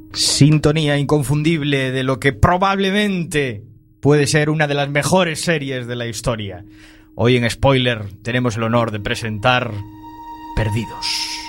Sintonía inconfundible de lo que probablemente puede ser una de las mejores series de la historia. Hoy en Spoiler tenemos el honor de presentar Perdidos.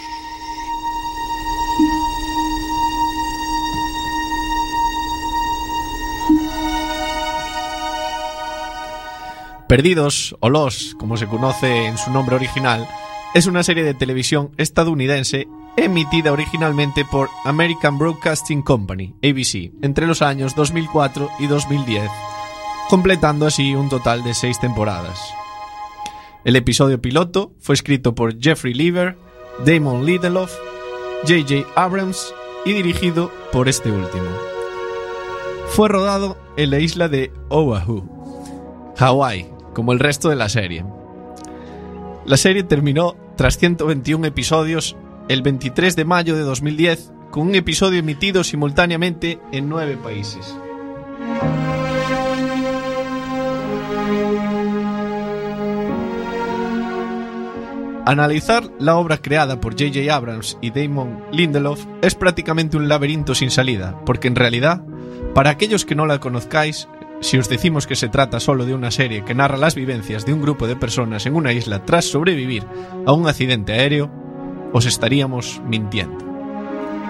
Perdidos, o Lost, como se conoce en su nombre original, es una serie de televisión estadounidense emitida originalmente por American Broadcasting Company, ABC, entre los años 2004 y 2010, completando así un total de 6 temporadas. El episodio piloto fue escrito por Jeffrey Lever, Damon Lindelof, J.J. Abrams y dirigido por este último. Fue rodado en la isla de Oahu, Hawái, como el resto de la serie. La serie terminó tras 121 episodios el 23 de mayo de 2010, con un episodio emitido simultáneamente en 9 países. Analizar la obra creada por J.J. Abrams y Damon Lindelof es prácticamente un laberinto sin salida, porque en realidad, para aquellos que no la conozcáis, si os decimos que se trata solo de una serie que narra las vivencias de un grupo de personas en una isla tras sobrevivir a un accidente aéreo, os estaríamos mintiendo.